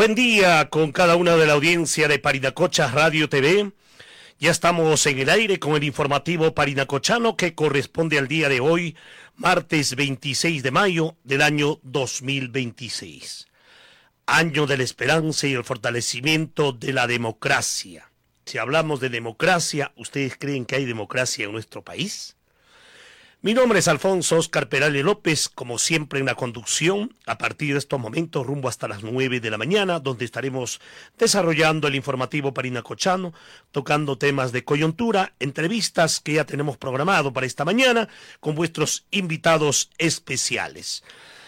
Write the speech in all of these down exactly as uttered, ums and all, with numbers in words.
Buen día con cada una de la audiencia de Parinacocha Radio T V. Ya estamos en el aire con el informativo parinacochano que corresponde al día de hoy, martes veintiséis de mayo del año dos mil veintiséis. Año de la esperanza y el fortalecimiento de la democracia. Si hablamos de democracia, ¿ustedes creen que hay democracia en nuestro país? Mi nombre es Alfonso Oscar Perales López, como siempre en la conducción, a partir de estos momentos rumbo hasta las nueve de la mañana, donde estaremos desarrollando el informativo parinacochano, tocando temas de coyuntura, entrevistas que ya tenemos programado para esta mañana, con vuestros invitados especiales.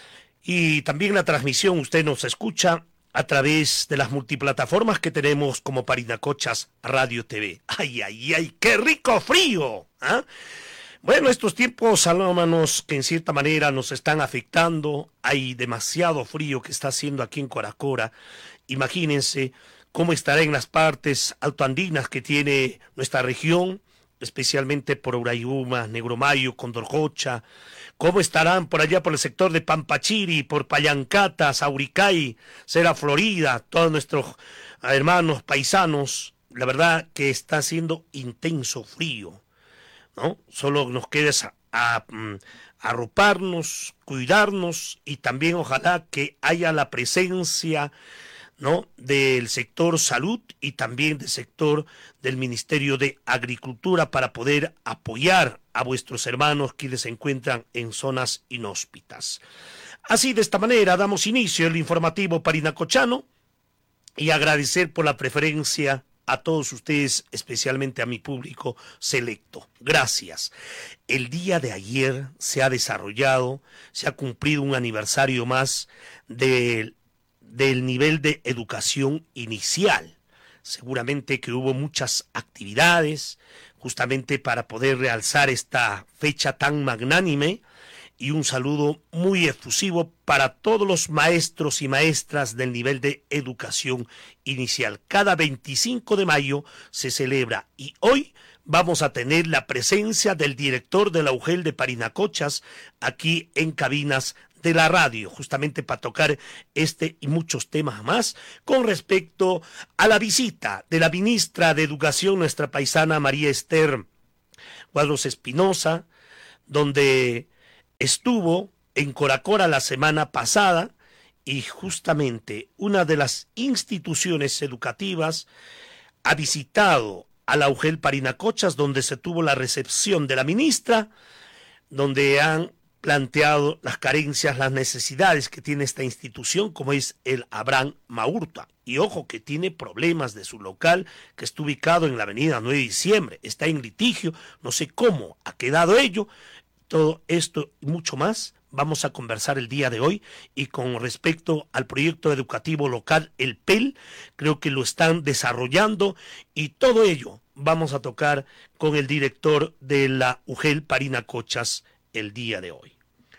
Y también la transmisión, usted nos escucha a través de las multiplataformas que tenemos como Parinacochas Radio T V. ¡Ay, ay, ay! ¡Qué rico frío! ¿Ah? Bueno, estos tiempos anómanos que en cierta manera nos están afectando, hay demasiado frío que está haciendo aquí en Coracora. Imagínense cómo estará en las partes altoandinas que tiene nuestra región, especialmente por Urayuma, Negromayo, Condorjocha, cómo estarán por allá por el sector de Pampachiri, por Pallancata, Sauricay, Cera Florida, todos nuestros hermanos paisanos. La verdad que está haciendo intenso frío, ¿no? Solo nos queda a, a, arroparnos, cuidarnos y también ojalá que haya la presencia, ¿no?, del sector salud y también del sector del Ministerio de Agricultura para poder apoyar a vuestros hermanos quienes se encuentran en zonas inhóspitas. Así, de esta manera damos inicio al informativo parinacochano y agradecer por la preferencia a todos ustedes, especialmente a mi público selecto. Gracias. El día de ayer se ha desarrollado, se ha cumplido un aniversario más de, del nivel de educación inicial. Seguramente que hubo muchas actividades justamente para poder realzar esta fecha tan magnánime. Y un saludo muy efusivo para todos los maestros y maestras del nivel de educación inicial. Cada veinticinco de mayo se celebra y hoy vamos a tener la presencia del director de la U G E L de Parinacochas aquí en cabinas de la radio, justamente para tocar este y muchos temas más con respecto a la visita de la ministra de Educación, nuestra paisana María Esther Cuadros Espinosa, donde estuvo en Coracora la semana pasada y justamente una de las instituciones educativas ha visitado a la U G E L Parinacochas, donde se tuvo la recepción de la ministra, donde han planteado las carencias, las necesidades que tiene esta institución, como es el Abraham Maurtua. Y ojo que tiene problemas de su local, que está ubicado en la avenida nueve de diciembre, está en litigio, no sé cómo ha quedado ello. Todo esto y mucho más vamos a conversar el día de hoy, y con respecto al proyecto educativo local, el P E L, creo que lo están desarrollando y todo ello vamos a tocar con el director de la U G E L Parinacochas el día de hoy.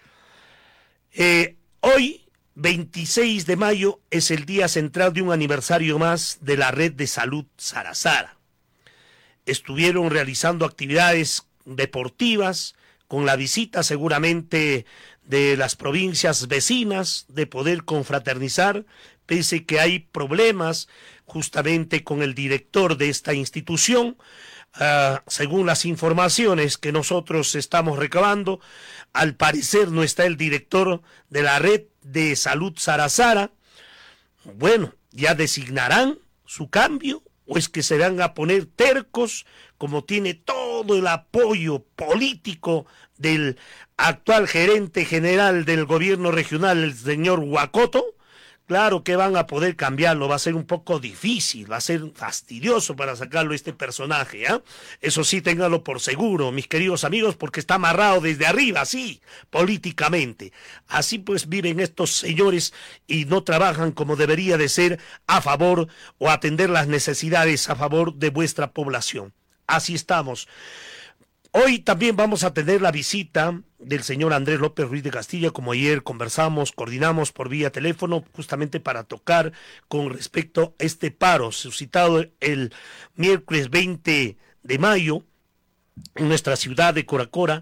Eh, hoy, veintiséis de mayo, es el día central de un aniversario más de la Red de Salud Sarasara. Estuvieron realizando actividades deportivas, con la visita seguramente de las provincias vecinas, de poder confraternizar, pese que hay problemas justamente con el director de esta institución. Uh, según las informaciones que nosotros estamos recabando, al parecer no está el director de la Red de Salud Sarasara. Bueno, ya designarán su cambio, o es que se van a poner tercos, como tiene todo el apoyo político del actual gerente general del gobierno regional, el señor Huacoto. Claro que van a poder cambiarlo, va a ser un poco difícil, va a ser fastidioso para sacarlo este personaje, ¿eh? Eso sí, ténganlo por seguro, mis queridos amigos, porque está amarrado desde arriba, sí, políticamente. Así pues viven estos señores y no trabajan como debería de ser a favor o atender las necesidades a favor de vuestra población. Así estamos. Hoy también vamos a tener la visita del señor Andrés López Ruiz de Castilla, como ayer conversamos, coordinamos por vía teléfono, justamente para tocar con respecto a este paro suscitado el miércoles veinte de mayo en nuestra ciudad de Coracora,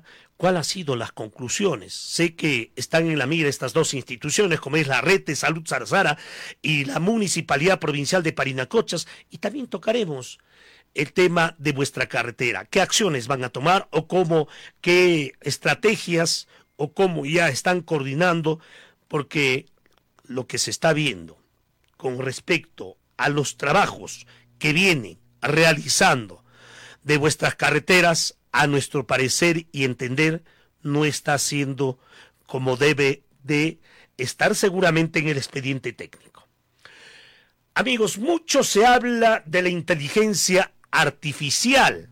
¿Cuáles han sido las conclusiones? Sé que están en la mira estas dos instituciones, como es la Red de Salud Sarsara y la Municipalidad Provincial de Parinacochas, y también tocaremos el tema de vuestra carretera. ¿Qué acciones van a tomar o cómo, qué estrategias o cómo ya están coordinando? Porque lo que se está viendo con respecto a los trabajos que vienen realizando de vuestras carreteras, a nuestro parecer y entender, no está siendo como debe de estar seguramente en el expediente técnico. Amigos, mucho se habla de la inteligencia artificial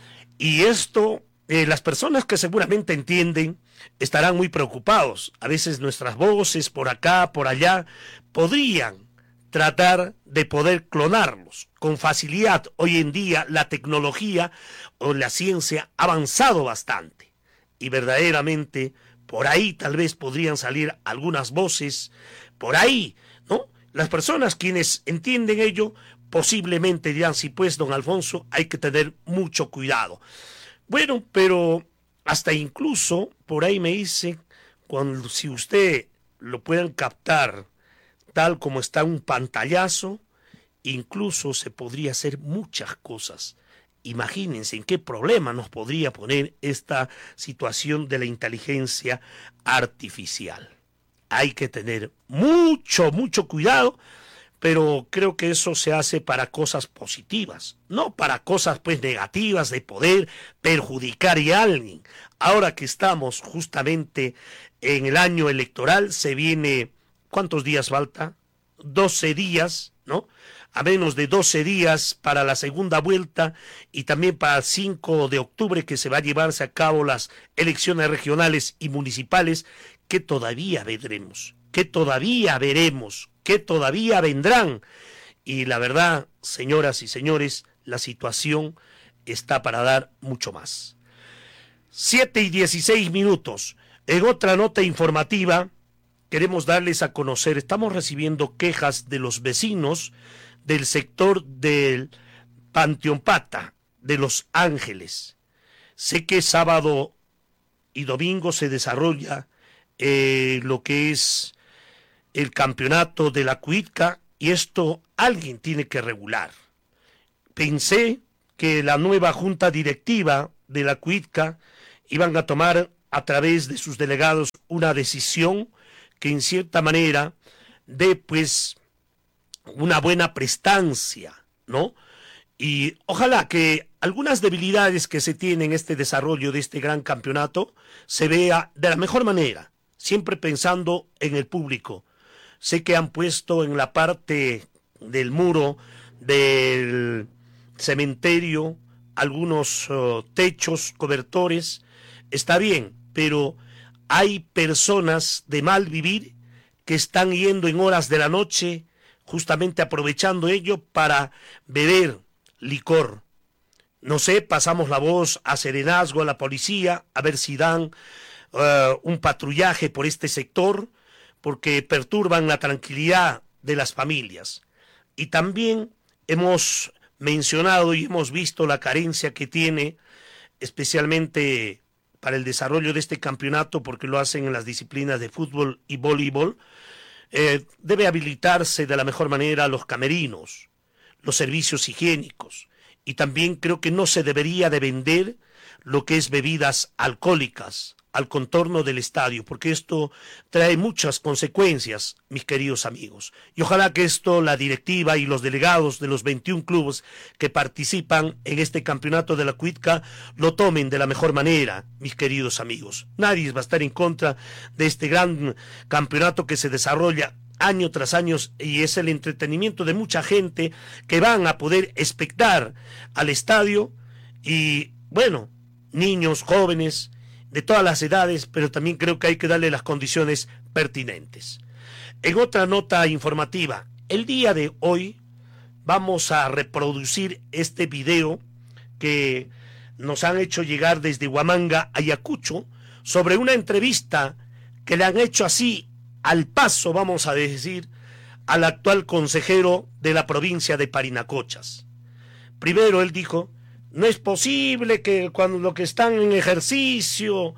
y esto, eh, las personas que seguramente entienden estarán muy preocupados. A veces nuestras voces por acá, por allá, podrían tratar de poder clonarlos con facilidad. Hoy en día la tecnología o la ciencia ha avanzado bastante y verdaderamente por ahí tal vez podrían salir algunas voces, por ahí, ¿no? Las personas quienes entienden ello posiblemente dirán, sí pues, don Alfonso, hay que tener mucho cuidado. Bueno, pero hasta incluso por ahí me dicen, cuando si usted lo pueden captar tal como está un pantallazo, incluso se podría hacer muchas cosas. Imagínense en qué problema nos podría poner esta situación de la inteligencia artificial. Hay que tener mucho, mucho cuidado, pero creo que eso se hace para cosas positivas, no para cosas pues negativas de poder perjudicar a alguien. Ahora que estamos justamente en el año electoral, se viene... ¿Cuántos días falta? doce días, ¿no? A menos de doce días para la segunda vuelta y también para el cinco de octubre que se va a llevarse a cabo las elecciones regionales y municipales, que todavía veremos, que todavía veremos, que todavía vendrán. Y la verdad, señoras y señores, la situación está para dar mucho más. siete y dieciséis minutos. En otra nota informativa, queremos darles a conocer, estamos recibiendo quejas de los vecinos del sector del Panteón Pata, de Los Ángeles. Sé que sábado y domingo se desarrolla eh, lo que es el campeonato de la Cuitca y esto alguien tiene que regular. Pensé que la nueva junta directiva de la Cuitca iban a tomar a través de sus delegados una decisión que en cierta manera dé pues una buena prestancia, ¿no? Y ojalá que algunas debilidades que se tienen en este desarrollo de este gran campeonato se vea de la mejor manera, siempre pensando en el público. Sé que han puesto en la parte del muro del cementerio algunos uh, techos, cobertores, está bien, pero hay personas de mal vivir que están yendo en horas de la noche, justamente aprovechando ello para beber licor. No sé, pasamos la voz a Serenazgo, a la policía, a ver si dan uh, un patrullaje por este sector, porque perturban la tranquilidad de las familias. Y también hemos mencionado y hemos visto la carencia que tiene, especialmente para el desarrollo de este campeonato, porque lo hacen en las disciplinas de fútbol y voleibol. Eh, debe habilitarse de la mejor manera los camerinos, los servicios higiénicos, y también creo que no se debería de vender lo que es bebidas alcohólicas al contorno del estadio, porque esto trae muchas consecuencias, mis queridos amigos. Y ojalá que esto, la directiva y los delegados de los veintiún clubes que participan en este campeonato de la Cuitca, lo tomen de la mejor manera, mis queridos amigos. Nadie va a estar en contra de este gran campeonato que se desarrolla año tras año y es el entretenimiento de mucha gente que van a poder espectar al estadio y, bueno, niños, jóvenes, de todas las edades, pero también creo que hay que darle las condiciones pertinentes. En otra nota informativa, el día de hoy vamos a reproducir este video que nos han hecho llegar desde Huamanga, Ayacucho, sobre una entrevista que le han hecho así al paso, vamos a decir, al actual consejero de la provincia de Parinacochas. Primero él dijo: no es posible que cuando los que están en ejercicio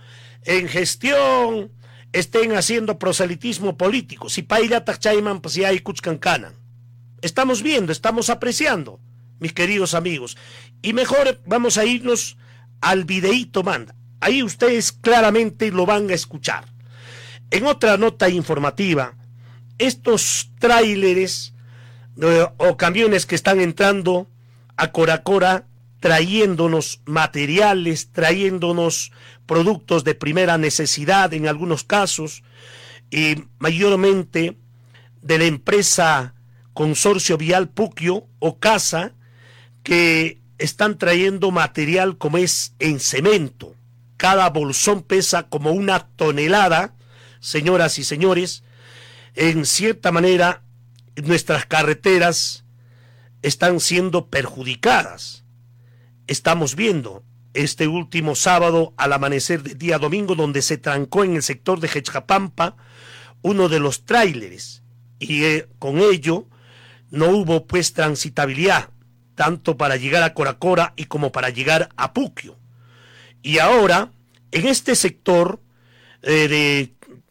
en gestión estén haciendo proselitismo político. Si pailata chayman, pues ya hay kuchkankanan. Estamos viendo, estamos apreciando, mis queridos amigos. Y mejor vamos a irnos al videíto manda. Ahí ustedes claramente lo van a escuchar. En otra nota informativa, estos tráileres eh, o camiones que están entrando a Coracora trayéndonos materiales, trayéndonos productos de primera necesidad en algunos casos, y mayormente de la empresa Consorcio Vial Puquio o Casa, que están trayendo material como es en cemento. Cada bolsón pesa como una tonelada, señoras y señores. En cierta manera, nuestras carreteras están siendo perjudicadas. Estamos viendo este último sábado al amanecer del día domingo, donde se trancó en el sector de Jechapampa uno de los tráileres, y eh, con ello no hubo pues transitabilidad, tanto para llegar a Coracora y como para llegar a Puquio. Y ahora, en este sector eh, de,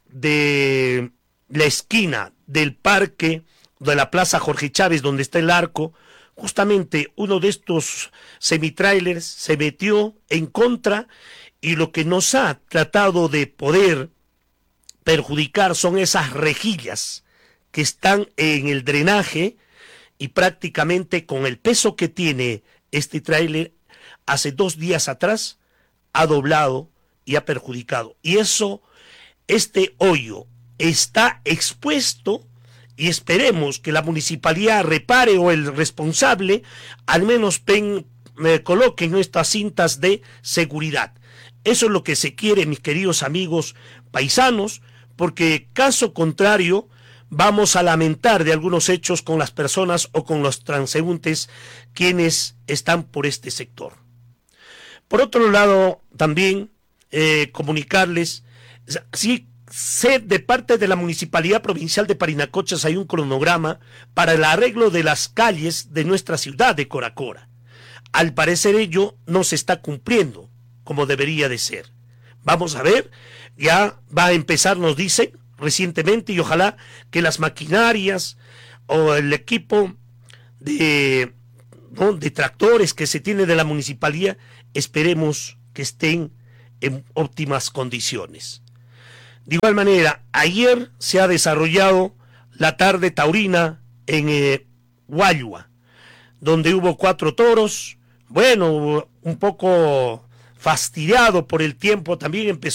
de la esquina del parque de la Plaza Jorge Chávez, donde está el arco, justamente uno de estos semitrailers se metió en contra, y lo que nos ha tratado de poder perjudicar son esas rejillas que están en el drenaje, y prácticamente con el peso que tiene este tráiler, hace dos días atrás ha doblado y ha perjudicado. Y eso, este hoyo está expuesto, y esperemos que la municipalidad repare, o el responsable al menos pen, eh, coloquen estas cintas de seguridad. Eso es lo que se quiere, mis queridos amigos paisanos, porque caso contrario vamos a lamentar de algunos hechos con las personas o con los transeúntes quienes están por este sector. Por otro lado, también eh, comunicarles, sí, sé de parte de la Municipalidad Provincial de Parinacochas hay un cronograma para el arreglo de las calles de nuestra ciudad de Coracora. Al parecer ello no se está cumpliendo como debería de ser. Vamos a ver, ya va a empezar, nos dicen recientemente, y ojalá que las maquinarias o el equipo de, ¿no? de tractores que se tiene de la municipalidad, esperemos que estén en óptimas condiciones. De igual manera, ayer se ha desarrollado la tarde taurina en eh, Guayua, donde hubo cuatro toros. Bueno, un poco fastidiado por el tiempo, también empezó